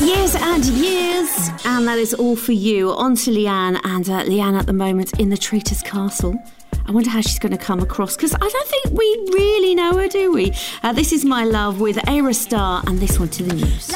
Years and years, and that is all for you. On to Leanne, and Leanne at the moment in the Traitor's Castle. I wonder how she's going to come across, because I don't think we really know her, do we? This is My Love with Aerostar, and this one to the news.